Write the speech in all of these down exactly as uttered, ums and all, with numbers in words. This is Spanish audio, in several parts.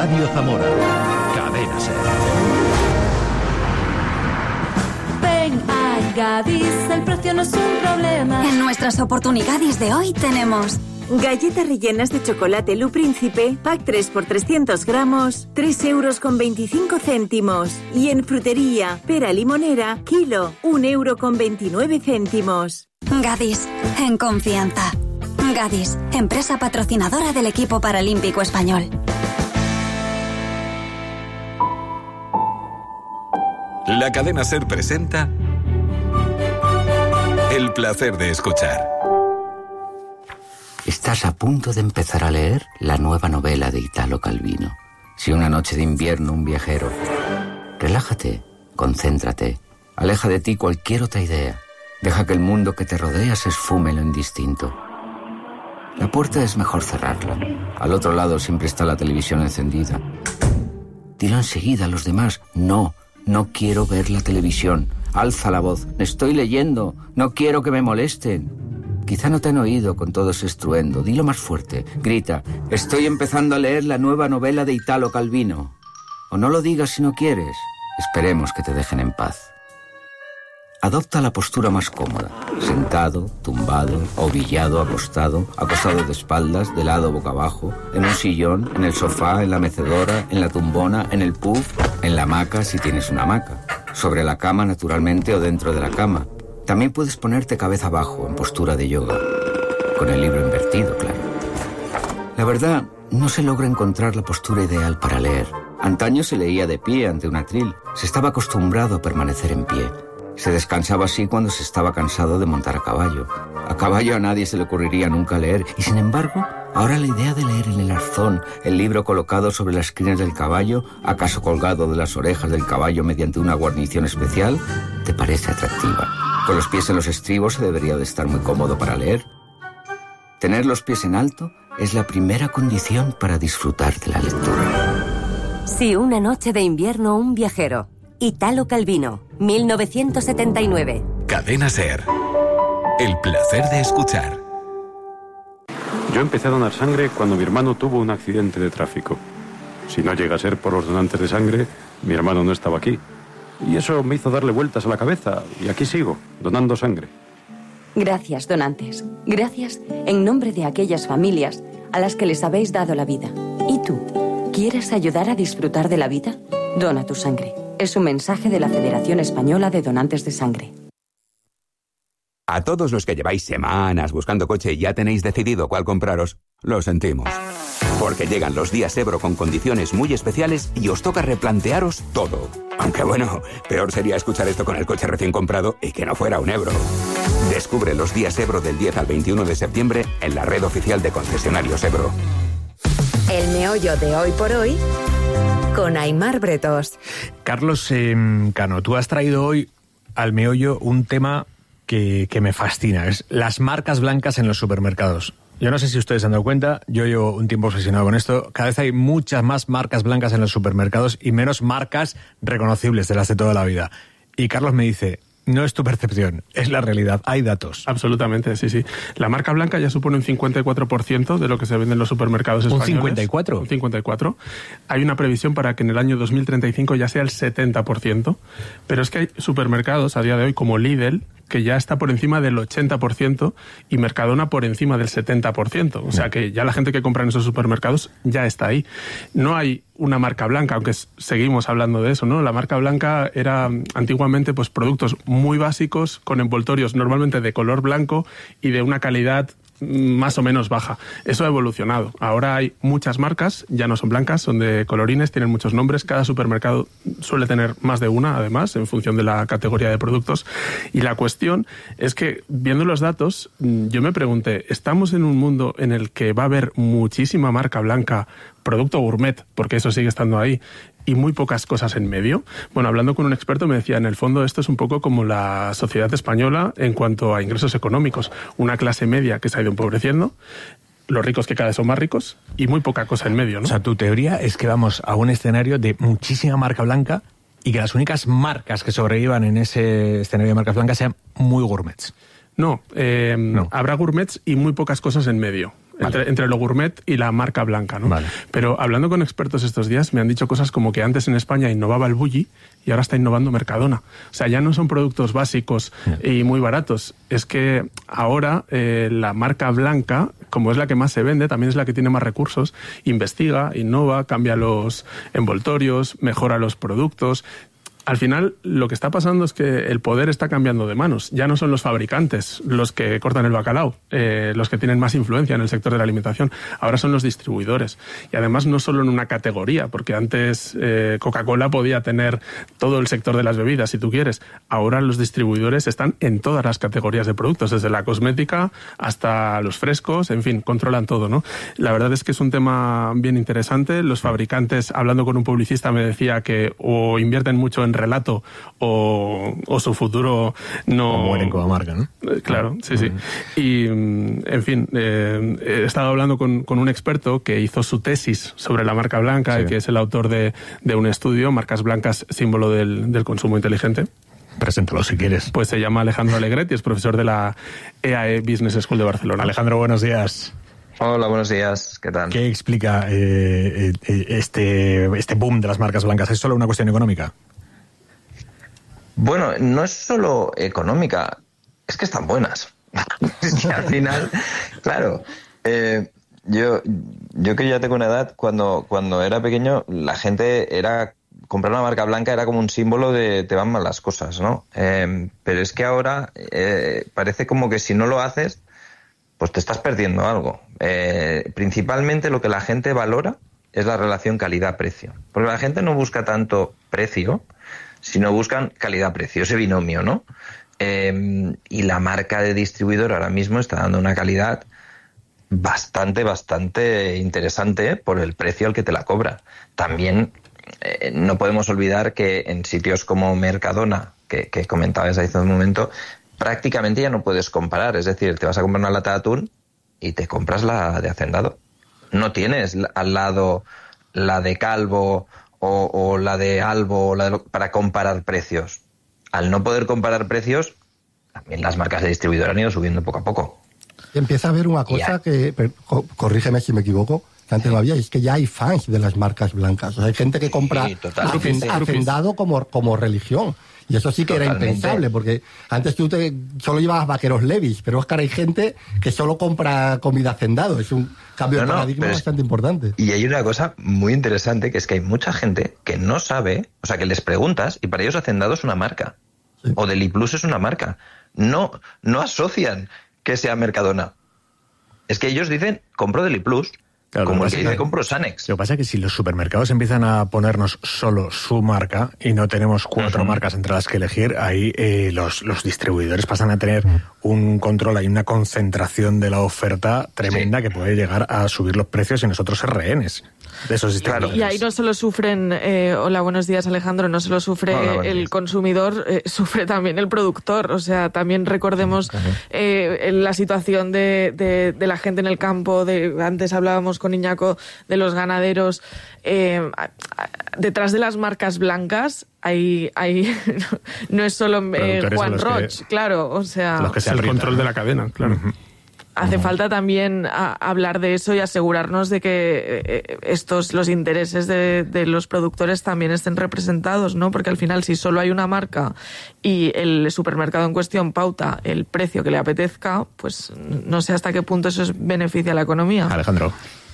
Radio Zamora. Cadena SER. Ven a Gadis, el precio no es un problema. En nuestras oportunidades de hoy tenemos galletas rellenas de chocolate Lu Príncipe, pack tres por trescientos gramos, tres euros con veinticinco céntimos. Y en frutería, pera limonera, kilo, un euro con veintinueve céntimos. Gadis, en confianza. Gadis, empresa patrocinadora del equipo paralímpico español. La cadena SER presenta El placer de escuchar. Estás a punto de empezar a leer la nueva novela de Italo Calvino. Si una noche de invierno un viajero. Relájate, concéntrate, aleja de ti cualquier otra idea. Deja que el mundo que te rodea se esfume en lo indistinto. La puerta es mejor cerrarla. Al otro lado siempre está la televisión encendida. Dilo enseguida a los demás. No, no quiero ver la televisión. Alza la voz. Estoy leyendo. No quiero que me molesten. Quizá no te han oído con todo ese estruendo. Dilo más fuerte. Grita. Estoy empezando a leer la nueva novela de Italo Calvino. O no lo digas si no quieres. Esperemos que te dejen en paz. Adopta la postura más cómoda. Sentado, tumbado, ovillado, acostado, acostado de espaldas, de lado boca abajo, en un sillón, en el sofá, en la mecedora, en la tumbona, en el puff, en la hamaca si tienes una hamaca, sobre la cama naturalmente o dentro de la cama. También puedes ponerte cabeza abajo, en postura de yoga, con el libro invertido, claro. La verdad, no se logra encontrar la postura ideal para leer. Antaño se leía de pie ante un atril. Se estaba acostumbrado a permanecer en pie. Se descansaba así cuando se estaba cansado de montar a caballo. A caballo a nadie se le ocurriría nunca leer, y sin embargo, ahora la idea de leer en el arzón, el libro colocado sobre las crines del caballo, acaso colgado de las orejas del caballo mediante una guarnición especial, te parece atractiva. Con los pies en los estribos se debería de estar muy cómodo para leer. Tener los pies en alto es la primera condición para disfrutar de la lectura. Si una noche de invierno un viajero. Italo Calvino, mil novecientos setenta y nueve. Cadena SER. El placer de escuchar. Yo empecé a donar sangre cuando mi hermano tuvo un accidente de tráfico. Si no llega a ser por los donantes de sangre, mi hermano no estaba aquí. Y eso me hizo darle vueltas a la cabeza. Y aquí sigo, donando sangre. Gracias, donantes. Gracias en nombre de aquellas familias a las que les habéis dado la vida. ¿Y tú? ¿Quieres ayudar a disfrutar de la vida? Dona tu sangre. Es un mensaje de la Federación Española de Donantes de Sangre. A todos los que lleváis semanas buscando coche y ya tenéis decidido cuál compraros, lo sentimos. Porque llegan los días Ebro con condiciones muy especiales y os toca replantearos todo. Aunque bueno, peor sería escuchar esto con el coche recién comprado y que no fuera un Ebro. Descubre los días Ebro del diez al veintiuno de septiembre en la red oficial de concesionarios Ebro. El meollo de hoy por hoy con Aimar Bretos. Carlos eh, Cano, tú has traído hoy al meollo un tema que, que me fascina, es las marcas blancas en los supermercados. Yo no sé si ustedes se han dado cuenta, yo llevo un tiempo obsesionado con esto. Cada vez hay muchas más marcas blancas en los supermercados y menos marcas reconocibles de las de toda la vida. Y Carlos me dice, no es tu percepción, es la realidad, hay datos. Absolutamente, sí, sí. La marca blanca ya supone un cincuenta y cuatro por ciento de lo que se vende en los supermercados españoles. ¿Un cincuenta y cuatro? Un cincuenta y cuatro. Hay una previsión para que en el año dos mil treinta y cinco ya sea el setenta por ciento. Pero es que hay supermercados a día de hoy como Lidl, que ya está por encima del ochenta por ciento, y Mercadona por encima del setenta por ciento. O sea que ya la gente que compra en esos supermercados ya está ahí. No hay una marca blanca, aunque seguimos hablando de eso, ¿no? La marca blanca era antiguamente pues productos muy básicos con envoltorios normalmente de color blanco y de una calidad más o menos baja. Eso ha evolucionado. Ahora hay muchas marcas, ya no son blancas, son de colorines, tienen muchos nombres. Cada supermercado suele tener más de una, además, en función de la categoría de productos. Y la cuestión es que, viendo los datos, yo me pregunté, ¿estamos en un mundo en el que va a haber muchísima marca blanca, producto gourmet, porque eso sigue estando ahí, y muy pocas cosas en medio? Bueno, hablando con un experto me decía, en el fondo esto es un poco como la sociedad española en cuanto a ingresos económicos. Una clase media que se ha ido empobreciendo, los ricos que cada vez son más ricos, y muy poca cosa en medio, ¿no? O sea, tu teoría es que vamos a un escenario de muchísima marca blanca y que las únicas marcas que sobrevivan en ese escenario de marcas blancas sean muy gourmets. No, eh, no, habrá gourmets y muy pocas cosas en medio. vale. entre, entre lo gourmet y la marca blanca, ¿no? Vale. Pero hablando con expertos estos días, me han dicho cosas como que antes en España innovaba el Bulli y ahora está innovando Mercadona. O sea, ya no son productos básicos y muy baratos. Es que ahora eh, la marca blanca, como es la que más se vende, también es la que tiene más recursos, investiga, innova, cambia los envoltorios, mejora los productos. Al final, lo que está pasando es que el poder está cambiando de manos. Ya no son los fabricantes los que cortan el bacalao, eh, los que tienen más influencia en el sector de la alimentación. Ahora son los distribuidores. Y además no solo en una categoría, porque antes eh, Coca-Cola podía tener todo el sector de las bebidas, si tú quieres. Ahora los distribuidores están en todas las categorías de productos, desde la cosmética hasta los frescos, en fin, controlan todo, ¿no? La verdad es que es un tema bien interesante. Los fabricantes, hablando con un publicista, me decía que o invierten mucho en relato o, o su futuro no... O mueren como marca, ¿no? Eh, claro, sí, sí. Y, en fin, eh, he estado hablando con, con un experto que hizo su tesis sobre la marca blanca sí. y que es el autor de, de un estudio, Marcas Blancas, símbolo del, del consumo inteligente. Preséntalo si quieres. Pues se llama Alejandro Alegret y es profesor de la E A E Business School de Barcelona. Alejandro, buenos días. Hola, buenos días. ¿Qué tal? ¿Qué explica eh, eh, este, este boom de las marcas blancas? ¿Es solo una cuestión económica? Bueno, no es solo económica, es que están buenas. Es que al final, claro, eh, yo, yo que ya tengo una edad, cuando, cuando era pequeño, la gente era... comprar una marca blanca era como un símbolo de te van mal las cosas, ¿no? Eh, pero es que ahora eh, parece como que si no lo haces, pues te estás perdiendo algo. Eh, principalmente lo que la gente valora es la relación calidad-precio. Porque la gente no busca tanto precio, sino buscan calidad-precio, ese binomio, ¿no? Eh, y la marca de distribuidor ahora mismo está dando una calidad bastante, bastante interesante por el precio al que te la cobra. También eh, no podemos olvidar que en sitios como Mercadona, que, que comentabas hace un momento, prácticamente ya no puedes comparar. Es decir, te vas a comprar una lata de atún y te compras la de Hacendado. No tienes al lado la de Calvo o, o la de Albo o la de, para comparar precios. Al no poder comparar precios, también las marcas de distribuidor han ido subiendo poco a poco. Empieza a haber una cosa que, corrígeme si me equivoco, que antes no había, y es que ya hay fans de las marcas blancas. O sea, hay gente que compra sí, Hacendado como, como religión. Y eso sí que Totalmente. Era impensable, porque antes tú te, solo llevabas vaqueros Levis, pero es que ahora hay gente que solo compra comida Hacendado. Es un cambio no, de paradigma no, bastante es, importante. Y hay una cosa muy interesante, que es que hay mucha gente que no sabe, o sea, que les preguntas, y para ellos Hacendado es una marca. Sí. O Deliplus es una marca. No, no asocian que sea Mercadona. Es que ellos dicen, compro Deliplus. Claro, como el que dice, compro Sanex. Lo que pasa es que si los supermercados empiezan a ponernos solo su marca y no tenemos cuatro uh-huh. marcas entre las que elegir, ahí eh, los, los distribuidores pasan a tener un control, hay una concentración de la oferta tremenda sí. que puede llegar a subir los precios y nosotros ser rehenes de esos distribuidores. Y ahí no solo sufren, eh, hola, buenos días Alejandro, no solo sufre hola, el días. consumidor, eh, sufre también el productor. O sea, también recordemos uh-huh. eh, la situación de, de, de la gente en el campo, de antes hablábamos con Iñaco de los ganaderos. Eh, detrás de las marcas blancas hay, hay no es solo eh, Juan Roch, que, claro, o sea... Los que se el control de la cadena, claro. Uh-huh. Hace uh-huh. falta también a, hablar de eso y asegurarnos de que eh, estos los intereses de, de los productores también estén representados, ¿no? Porque al final, si solo hay una marca y el supermercado en cuestión pauta el precio que le apetezca, pues no sé hasta qué punto eso es beneficia a la economía. Alejandro.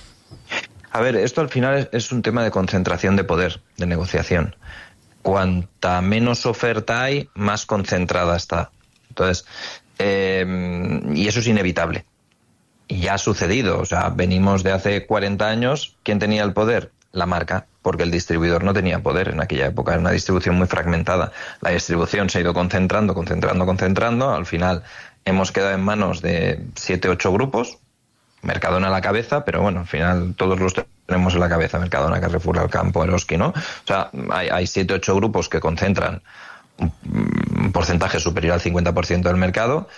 A ver, esto al final es, es un tema de concentración de poder, de negociación. Cuanta menos oferta hay, más concentrada está. Entonces, eh, y eso es inevitable. Y ya ha sucedido. O sea, venimos de hace cuarenta años. ¿Quién tenía el poder? La marca, porque el distribuidor no tenía poder en aquella época. Era una distribución muy fragmentada. La distribución se ha ido concentrando, concentrando, concentrando. Al final hemos quedado en manos de siete, ocho grupos. Mercadona a la cabeza, pero bueno, al final todos los tenemos en la cabeza. Mercadona, Carrefour, Alcampo, Eroski, ¿no? O sea, hay, hay siete, ocho grupos que concentran un, un porcentaje superior al cincuenta por ciento del mercado.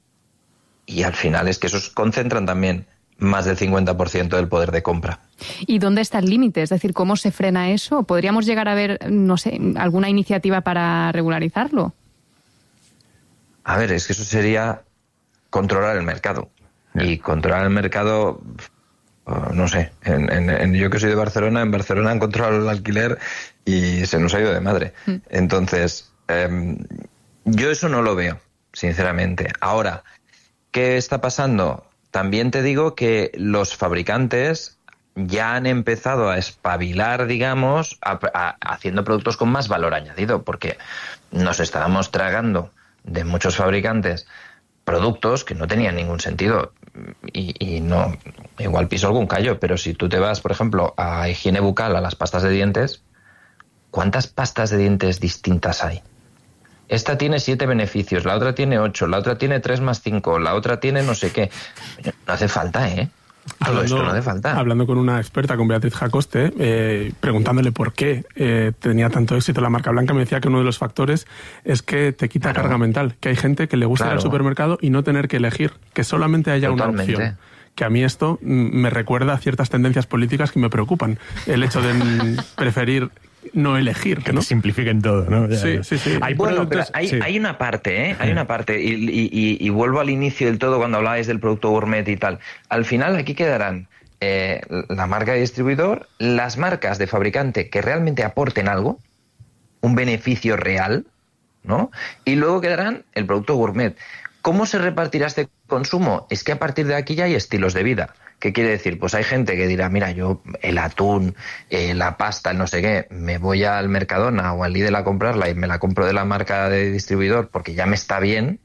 Y al final es que esos concentran también más del cincuenta por ciento del poder de compra. ¿Y dónde está el límite? Es decir, ¿cómo se frena eso? ¿Podríamos llegar a ver, no sé, alguna iniciativa para regularizarlo? A ver, es que eso sería controlar el mercado. Y controlar el mercado, no sé, en, en, en, yo que soy de Barcelona, en Barcelona han controlado el alquiler y se nos ha ido de madre. Mm. Entonces, eh, yo eso no lo veo, sinceramente. Ahora, ¿qué está pasando? También te digo que los fabricantes ya han empezado a espabilar, digamos, a, a, haciendo productos con más valor añadido, porque nos estábamos tragando de muchos fabricantes productos que no tenían ningún sentido. Y, y no, igual piso algún callo, pero si tú te vas, por ejemplo, a higiene bucal, a las pastas de dientes, ¿cuántas pastas de dientes distintas hay? Esta tiene siete beneficios, la otra tiene ocho, la otra tiene tres más cinco, la otra tiene no sé qué. No hace falta, ¿eh? Todo hablando, esto no hace falta. Hablando con una experta, con Beatriz Jacoste, eh, preguntándole por qué eh, tenía tanto éxito la marca blanca, me decía que uno de los factores es que te quita claro. carga mental, que hay gente que le gusta claro. ir al supermercado y no tener que elegir, que solamente haya Totalmente. una opción. Que a mí esto me recuerda a ciertas tendencias políticas que me preocupan. El hecho de preferir no elegir, que ¿no? te simplifiquen todo, ¿no? Sí, sí, sí. Hay bueno, pero hay, sí. hay una parte, ¿eh? Hay una parte, y, y, y, y vuelvo al inicio del todo cuando hablabais del producto gourmet y tal. Al final aquí quedarán eh, la marca de distribuidor, las marcas de fabricante que realmente aporten algo, un beneficio real, ¿no? Y luego quedarán el producto gourmet. ¿Cómo se repartirá este consumo? Es que a partir de aquí ya hay estilos de vida. ¿Qué quiere decir? Pues hay gente que dirá, mira, yo el atún, eh, la pasta, el no sé qué, me voy al Mercadona o al Lidl a comprarla y me la compro de la marca de distribuidor porque ya me está bien,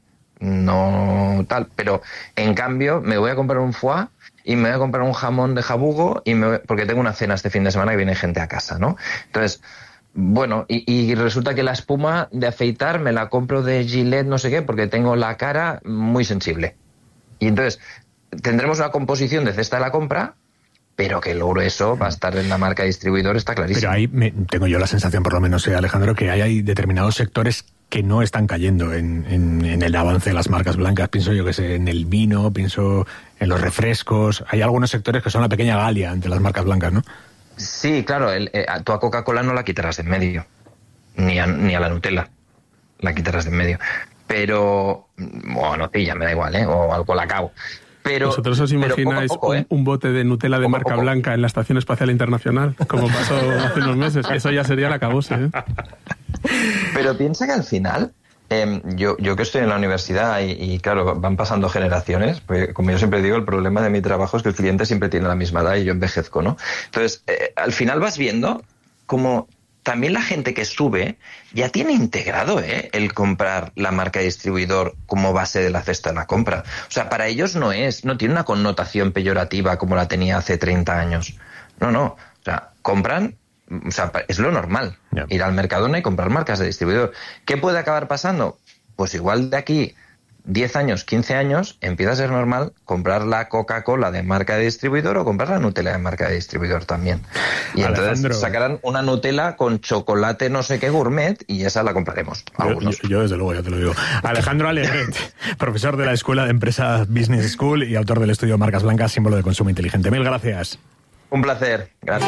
no tal. Pero en cambio me voy a comprar un foie y me voy a comprar un jamón de jabugo y me voy, porque tengo una cena este fin de semana y viene gente a casa, ¿no? Entonces, bueno, y, y resulta que la espuma de afeitar me la compro de Gillette no sé qué porque tengo la cara muy sensible. Y entonces tendremos una composición de cesta de la compra, pero que el grueso va a estar en la marca distribuidor, está clarísimo. Pero ahí me, tengo yo la sensación, por lo menos, eh, Alejandro, que hay, hay determinados sectores que no están cayendo en, en, en el avance de las marcas blancas. Pienso yo que sé, en el vino, pienso en los refrescos. Hay algunos sectores que son la pequeña Galia ante las marcas blancas, ¿no? Sí, claro. El, eh, tú a Coca-Cola no la quitarás de en medio, ni a, ni a la Nutella la quitarás de en medio. Pero, o a Nocilla, me da igual, ¿eh? O al Colacao. Pero, ¿vosotros os imagináis poco poco, ¿eh? un, un bote de Nutella de poco marca poco. blanca en la Estación Espacial Internacional, como pasó hace unos meses? Eso ya sería la acabose, ¿eh? Pero piensa que al final, eh, yo, yo que estoy en la universidad y, y claro, van pasando generaciones, pues como yo siempre digo, el problema de mi trabajo es que el cliente siempre tiene la misma edad y yo envejezco, ¿no? Entonces, eh, al final vas viendo como también la gente que sube ya tiene integrado ¿eh? el comprar la marca de distribuidor como base de la cesta de la compra. O sea, para ellos no es, no tiene una connotación peyorativa como la tenía hace treinta años. No, no. O sea, compran, o sea, es lo normal. Yeah. Ir al Mercadona y comprar marcas de distribuidor. ¿Qué puede acabar pasando? Pues igual de aquí diez años, quince años, empieza a ser normal comprar la Coca-Cola de marca de distribuidor o comprar la Nutella de marca de distribuidor también. Y Alejandro, entonces sacarán una Nutella con chocolate no sé qué gourmet y esa la compraremos. Yo, yo, yo desde luego ya te lo digo. Alejandro Alegret, profesor de la Escuela de Empresa Business School y autor del estudio Marcas Blancas, símbolo de consumo inteligente. Mil gracias. Un placer. Gracias.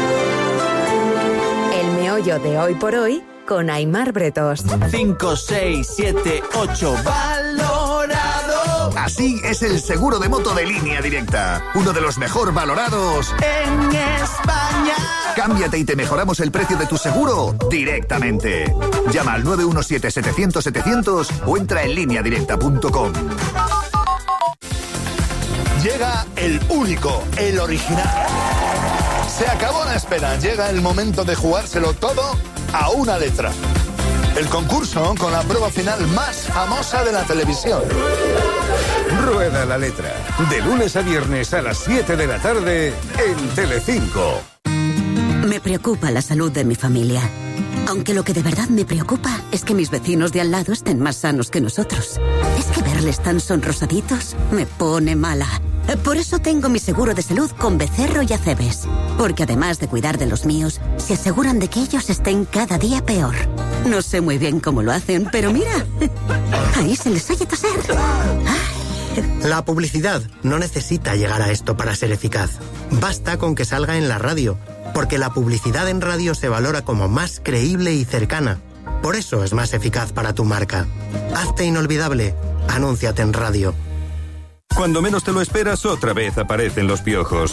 El meollo de hoy por hoy con Aimar Bretos. cinco, seis, siete, ocho, valorado. Así es el seguro de moto de Línea Directa. Uno de los mejor valorados en España. Cámbiate y te mejoramos el precio de tu seguro directamente. Llama al nueve uno siete, setecientos, setecientos o entra en línea directa punto com. Llega el único, el original. Se acabó la espera. Llega el momento de jugárselo todo a una letra. El concurso con la prueba final más famosa de la televisión. Rueda la letra. De lunes a viernes a las siete de la tarde en Telecinco. Me preocupa la salud de mi familia. Aunque lo que de verdad me preocupa es que mis vecinos de al lado estén más sanos que nosotros. Es que verles tan sonrosaditos me pone mala. Por eso tengo mi seguro de salud con Becerro y Acebes. Porque además de cuidar de los míos, se aseguran de que ellos estén cada día peor. No sé muy bien cómo lo hacen, pero mira, ahí se les oye toser. La publicidad no necesita llegar a esto para ser eficaz. Basta con que salga en la radio, porque la publicidad en radio se valora como más creíble y cercana. Por eso es más eficaz para tu marca. Hazte inolvidable. Anúnciate en radio. Cuando menos te lo esperas, otra vez aparecen los piojos.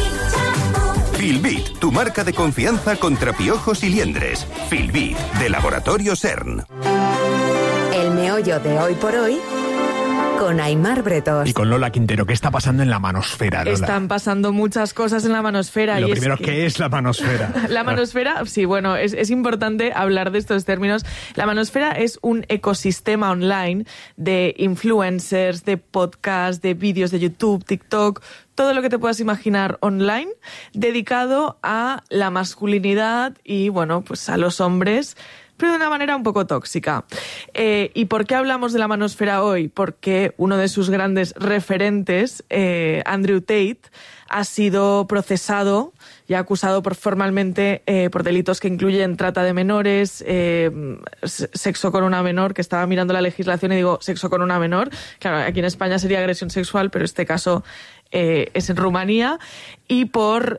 Filbit, tu marca de confianza contra piojos y liendres. Filbit, de Laboratorio CERN. El meollo de hoy por hoy con Aimar Bretos. Y con Lola Quintero. ¿Qué está pasando en la manosfera, Lola? Están pasando muchas cosas en la manosfera. Lo y primero, es que... ¿qué es la manosfera? La manosfera, sí, bueno, es, es importante hablar de estos términos. La manosfera es un ecosistema online de influencers, de podcasts, de vídeos de YouTube, TikTok, todo lo que te puedas imaginar online, dedicado a la masculinidad y, bueno, pues a los hombres, pero de una manera un poco tóxica. Eh, ¿Y por qué hablamos de la manosfera hoy? Porque uno de sus grandes referentes, eh, Andrew Tate, ha sido procesado y acusado por formalmente eh, por delitos que incluyen trata de menores, eh, sexo con una menor, que estaba mirando la legislación y digo sexo con una menor. Claro, aquí en España sería agresión sexual, pero este caso eh, es en Rumanía, y por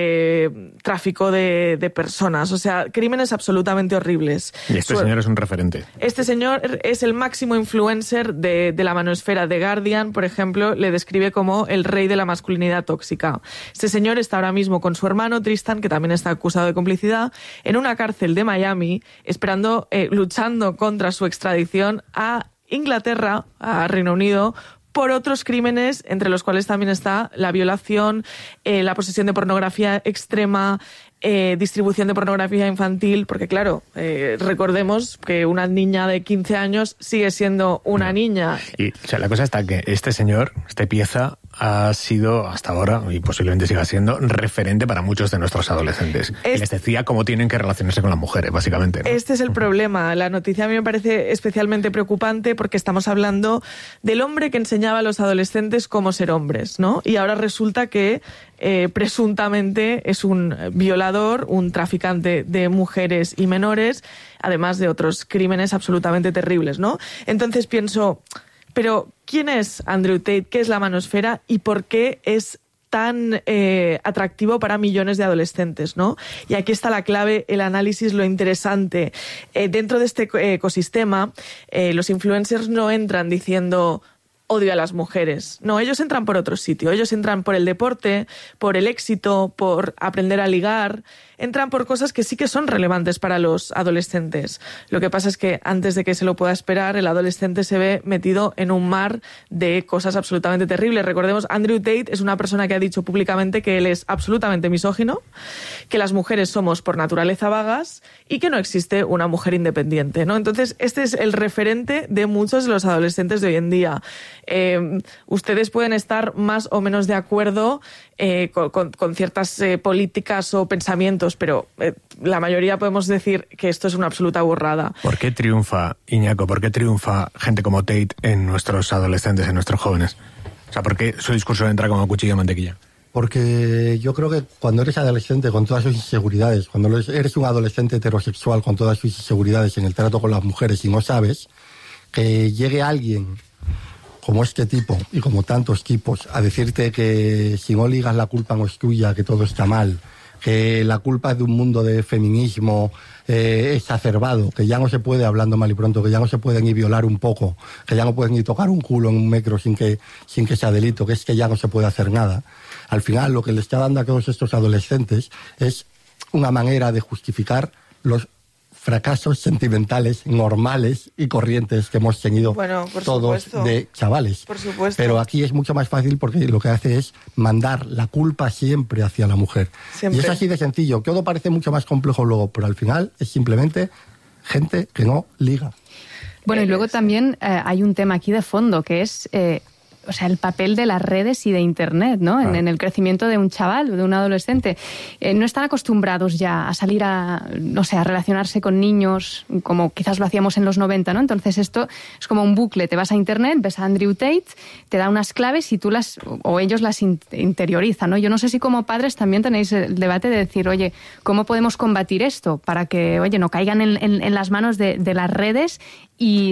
eh, tráfico de, de personas. O sea, crímenes absolutamente horribles. Y este Su... señor es un referente. Este señor es el máximo influencer de, de la manosfera. The Guardian, por ejemplo, le describe como el rey de la masculinidad tóxica. Este señor está ahora mismo con su hermano Tristan, que también está acusado de complicidad, en una cárcel de Miami, esperando, eh, luchando contra su extradición a Inglaterra, a Reino Unido, por otros crímenes, entre los cuales también está la violación, eh, la posesión de pornografía extrema, eh, distribución de pornografía infantil, porque claro, eh, recordemos que una niña de quince años sigue siendo una niña. Y o sea, la cosa está que este señor, este pieza, ha sido hasta ahora, y posiblemente siga siendo, referente para muchos de nuestros adolescentes. Es... Les decía cómo tienen que relacionarse con las mujeres, básicamente, ¿no? Este es el problema. La noticia a mí me parece especialmente preocupante porque estamos hablando del hombre que enseñaba a los adolescentes cómo ser hombres, ¿no? Y ahora resulta que eh, presuntamente es un violador, un traficante de mujeres y menores, además de otros crímenes absolutamente terribles, ¿no? Entonces pienso... Pero, ¿quién es Andrew Tate? ¿Qué es la manosfera? ¿Y por qué es tan eh, atractivo para millones de adolescentes, ¿no? Y aquí está la clave, el análisis, lo interesante. Eh, dentro de este ecosistema, eh, los influencers no entran diciendo odio a las mujeres. No, ellos entran por otro sitio. Ellos entran por el deporte, por el éxito, por aprender a ligar. Entran por cosas que sí que son relevantes para los adolescentes. Lo que pasa es que antes de que se lo pueda esperar, el adolescente se ve metido en un mar de cosas absolutamente terribles. Recordemos, Andrew Tate es una persona que ha dicho públicamente que él es absolutamente misógino, que las mujeres somos por naturaleza vagas y que no existe una mujer independiente, ¿no? Entonces, este es el referente de muchos de los adolescentes de hoy en día. Eh, ustedes pueden estar más o menos de acuerdo eh, con, con, con ciertas eh, políticas o pensamientos, pero eh, la mayoría podemos decir que esto es una absoluta burrada. ¿Por qué triunfa, Iñaco, por qué triunfa gente como Tate en nuestros adolescentes, en nuestros jóvenes? O sea, ¿por qué su discurso entra como cuchillo de mantequilla? Porque yo creo que cuando eres adolescente con todas sus inseguridades, cuando eres un adolescente heterosexual con todas sus inseguridades en el trato con las mujeres y no sabes, que llegue alguien como este tipo y como tantos tipos a decirte que si no ligas la culpa no es tuya, que todo está mal, que la culpa es de un mundo de feminismo eh, exacerbado, que ya no se puede, hablando mal y pronto, que ya no se puede ni violar un poco, que ya no puedes ni tocar un culo en un metro sin que, sin que sea delito, que es que ya no se puede hacer nada. Al final lo que le está dando a todos estos adolescentes es una manera de justificar los fracasos sentimentales normales y corrientes que hemos tenido bueno, por todos supuesto. de chavales. Por supuesto. Pero aquí es mucho más fácil porque lo que hace es mandar la culpa siempre hacia la mujer. Siempre. Y es así de sencillo. Todo parece mucho más complejo luego, pero al final es simplemente gente que no liga. Bueno, y luego también eh, hay un tema aquí de fondo que es... Eh, o sea, el papel de las redes y de Internet, ¿no? En, en el crecimiento de un chaval o de un adolescente. Eh, no están acostumbrados ya a salir a, no sé, a relacionarse con niños como quizás lo hacíamos en los noventa, ¿no? Entonces esto es como un bucle. Te vas a Internet, ves a Andrew Tate, te da unas claves y tú las, o ellos las in- interiorizan, ¿no? Yo no sé si como padres también tenéis el debate de decir, oye, ¿cómo podemos combatir esto? Para que, oye, no caigan en, en, en las manos de, de las redes y, y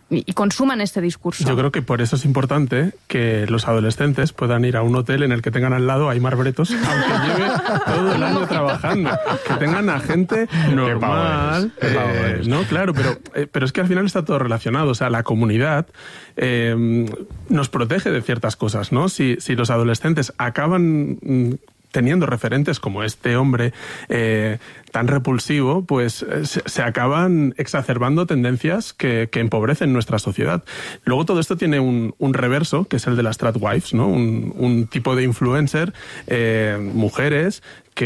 y consuman este discurso. Yo creo que por eso es importante que los adolescentes puedan ir a un hotel en el que tengan al lado a Aimar Bretos, aunque lleve todo el año trabajando. Que tengan a gente normal. Qué pavo eres, qué pavo eres. Eh, no, claro, pero, eh, pero es que al final está todo relacionado. O sea, la comunidad eh, nos protege de ciertas cosas, ¿no? Si, si los adolescentes acaban mm, teniendo referentes como este hombre eh, tan repulsivo, pues eh, se, se acaban exacerbando tendencias que, que empobrecen nuestra sociedad. Luego todo esto tiene un, un reverso, que es el de las tradwives, ¿no? Un, un tipo de influencer, eh, mujeres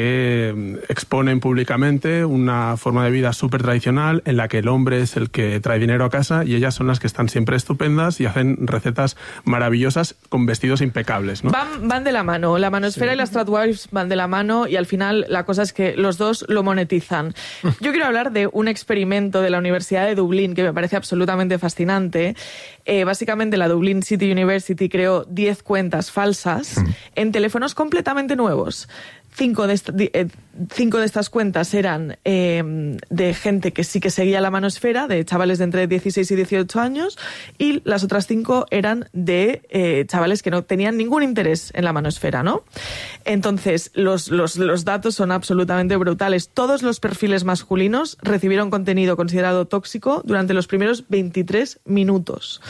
que exponen públicamente una forma de vida súper tradicional en la que el hombre es el que trae dinero a casa y ellas son las que están siempre estupendas y hacen recetas maravillosas con vestidos impecables, ¿no? Van, van de la mano. La manosfera sí. y las tradwives van de la mano y al final la cosa es que los dos lo monetizan. Yo quiero hablar de un experimento de la Universidad de Dublín que me parece absolutamente fascinante. Eh, básicamente la Dublin City University creó diez cuentas falsas mm. en teléfonos completamente nuevos. Cinco de, esta, eh, cinco de estas cuentas eran eh, de gente que sí que seguía la manosfera, de chavales de entre dieciséis y dieciocho años, y las otras cinco eran de eh, chavales que no tenían ningún interés en la manosfera, ¿no? Entonces, los, los, los datos son absolutamente brutales. Todos los perfiles masculinos recibieron contenido considerado tóxico durante los primeros veintitrés minutos.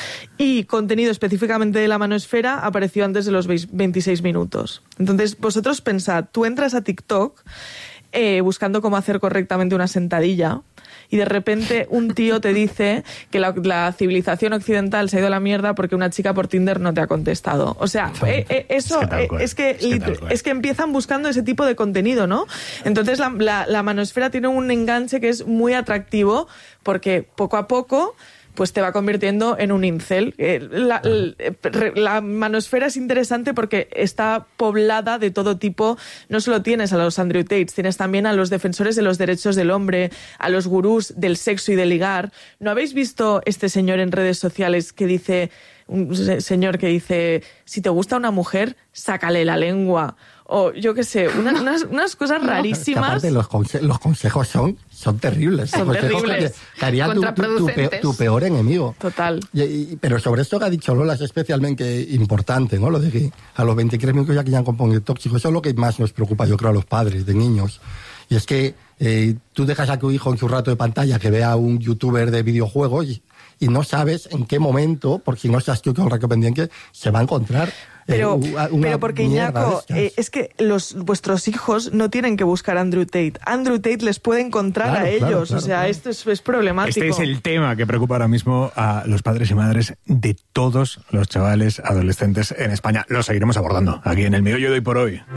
Y contenido específicamente de la manosfera apareció antes de los veintiséis minutos. Entonces, vosotros pensad, tú entras a TikTok eh, buscando cómo hacer correctamente una sentadilla y de repente un tío te dice que la, la civilización occidental se ha ido a la mierda porque una chica por Tinder no te ha contestado. O sea, eh, eh, eso es que, eh, es, que, es, que es que empiezan buscando ese tipo de contenido, ¿no? Entonces la, la, la manosfera tiene un enganche que es muy atractivo porque poco a poco pues te va convirtiendo en un incel. La, la, la manosfera es interesante porque está poblada de todo tipo. No solo tienes a los Andrew Tates, tienes también a los defensores de los derechos del hombre, a los gurús del sexo y del ligar. ¿No habéis visto este señor en redes sociales que dice, un señor que dice, si te gusta una mujer, sácale la lengua? O yo qué sé, una, unas, unas cosas rarísimas. No, aparte, los, conse los consejos son, son terribles. Son terribles. Que, que harían tu, tu, tu, peor, tu peor enemigo. Total. Y, y, pero sobre esto que ha dicho Lola es especialmente importante, ¿no? Lo de que a los veintitrés minutos ya que ya han componente tóxico. Eso es lo que más nos preocupa, yo creo, a los padres de niños. Y es que eh, tú dejas a tu hijo en su rato de pantalla que vea a un youtuber de videojuegos y, y no sabes en qué momento, por si no estás tú con el pendiente, se va a encontrar. Pero, eh, pero porque, Iñaco, eh, es que los vuestros hijos no tienen que buscar a Andrew Tate. Andrew Tate les puede encontrar claro, a ellos. Claro, claro, o sea, claro. esto es, es problemático. Este es el tema que preocupa ahora mismo a los padres y madres de todos los chavales adolescentes en España. Lo seguiremos abordando aquí en El Meollo de Hoy por Hoy.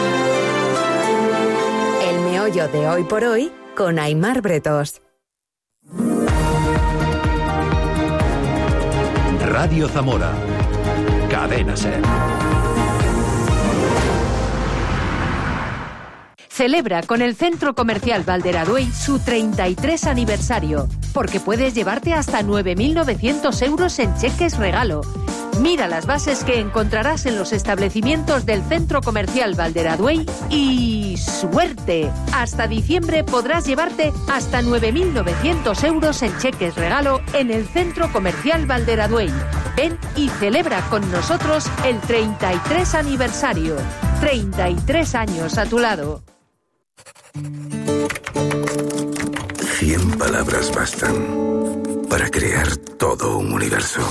El Meollo de Hoy por Hoy con Aimar Bretos. Radio Zamora. Cadena Ser. Celebra con el Centro Comercial Valderaduey su treinta y tres aniversario, porque puedes llevarte hasta nueve mil novecientos euros en cheques regalo. Mira las bases que encontrarás en los establecimientos del Centro Comercial Valderaduey y ¡suerte! Hasta diciembre podrás llevarte hasta nueve mil novecientos euros en cheques regalo en el Centro Comercial Valderaduey. Ven y celebra con nosotros el treinta y tres aniversario. treinta y tres años a tu lado. Cien palabras bastan para crear todo un universo.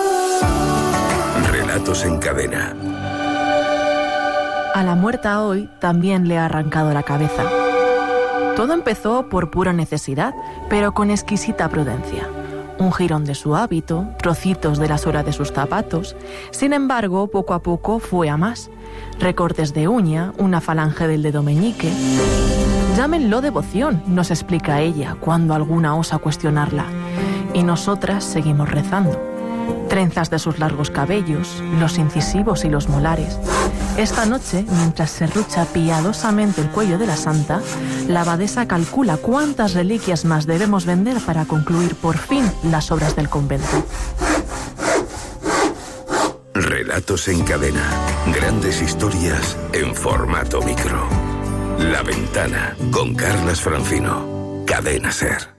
Relatos en cadena. A la muerta hoy también le ha arrancado la cabeza. Todo empezó por pura necesidad, pero con exquisita prudencia. Un jirón de su hábito, trocitos de la suela de sus zapatos. Sin embargo, poco a poco fue a más. Recortes de uña, una falange del dedo meñique. Llámenlo devoción, nos explica ella, cuando alguna osa cuestionarla. Y nosotras seguimos rezando. Trenzas de sus largos cabellos, los incisivos y los molares. Esta noche, mientras se rucha piadosamente el cuello de la santa, la abadesa calcula cuántas reliquias más debemos vender para concluir por fin las obras del convento. Relatos en cadena. Grandes historias en formato micro. La Ventana, con Carlas Francino. Cadena Ser.